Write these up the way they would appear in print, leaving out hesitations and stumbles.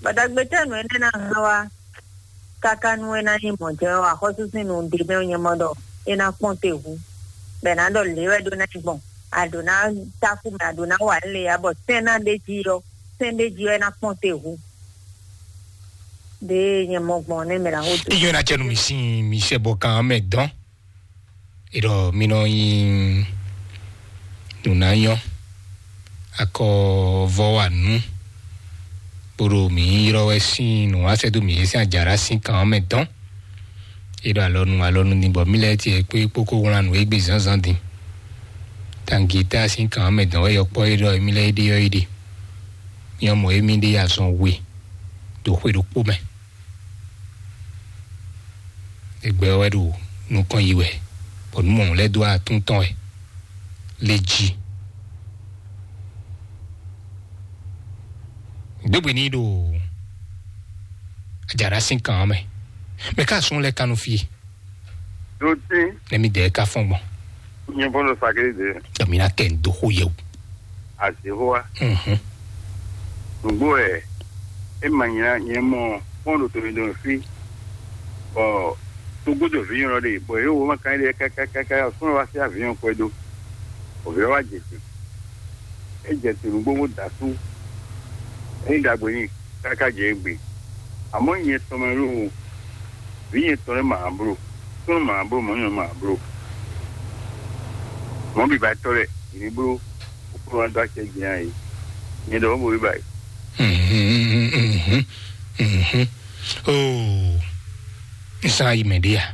Badagbetano ena hawa kakanu ena ni mojo wa hosusin undi be onyemodo ena pontehu benado lewe do na tibon adona taku me adona wale abo sena de jiro sende jiro ena pontehu de nyemogbo ne mera hotu iyo na chenu mi se boka medon iro mino yin nunayo ako voanu puro mi iro esi nu asedu mi esi ajara sin kan medon iro alonu ni bo mi le ti pe poko won anu egbe zanzan din tangita sin kan medon we yo po iro mi le ide yo ide yo mo emi de ason we do we do po me egbe wedu nu kan yiwe bon mon le doit tout temps leji de benido ajara sin kan me ka son le kanu fi Tutti. le mi de ka fon bon Nye bono sakere de. domina ken do hoye Asihoa. Ngwe. Emanya nyemo bono to do fi. O to go do vi no de bo yo ma kan de ka so wa si avion ko do. O be wa jesu. E jesu ngbo da su. E dagbo ni ka je gbe. Amo yin to me ru. Vi yin to ma bro. To ma bro mo yin ma bro. Mo bi ba tore ni bro ko anda ke gyan ni do mo bi ba oh isa imedia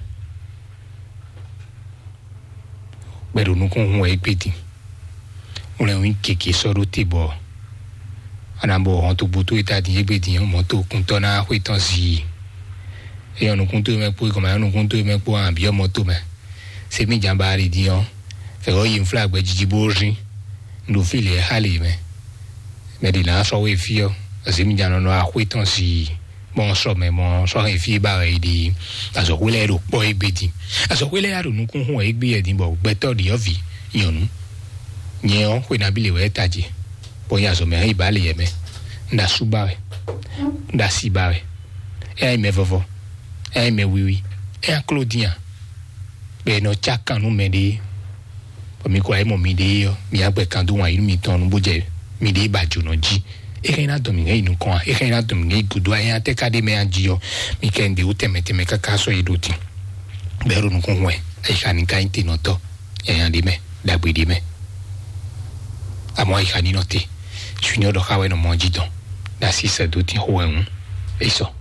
pero no con un epiti on un keke soro tibo anambo on to butu eta di ebedi on moto kuntona huitan si e on kunto me po comme on kunto me po ambio moto me se mi jambari di on fero yin flag be jijiboji ndo file hali me di na so we fio azimi jano no ahuitan si bon so me mon so e fi ba e di aso wele ro po ebedi aso wele aro nu kun ho egbe e di bo beto di ovi yonu nye on ko na bile we taji bo ya so me hi ba le ye me nda subawe nda sibawe e me vovo e me wiwi e Claudien be no chaka nu me di mi ko ai mo mi de yo mi agbe kan do wan mi ton nu boje mi de ba ju no ji e ke na do mi ngai nu kon e ke na do mi ngai gudu ayan te ka de me anji yo mi ken de utemete me ka so idoti beru nu kon we e ka ni ka inti no to yan di me da gbe di me amo e ka ni no te junior do ka we no mo ji don da si se do ti ho en e so